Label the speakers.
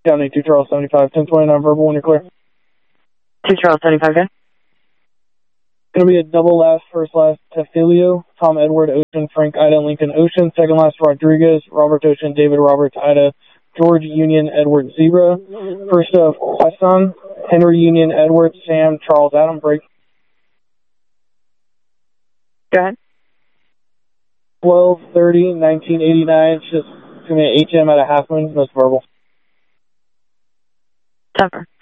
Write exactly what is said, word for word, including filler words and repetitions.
Speaker 1: County two Charles seventy-five, ten twenty-nine verbal when you're clear.
Speaker 2: two Charles seventy-five, good.
Speaker 1: Going to be a double last, first last, Tefilio, Tom Edward Ocean, Frank Ida Lincoln Ocean, second last Rodriguez, Robert Ocean, David Roberts Ida, George Union Edward Zebra, first of Quaison, Henry Union Edward, Sam Charles Adam, break.
Speaker 2: Go ahead.
Speaker 1: twelve thirty nineteen eighty-nine, it's just going to be an H M at a half moon, that's verbal.
Speaker 2: Temper.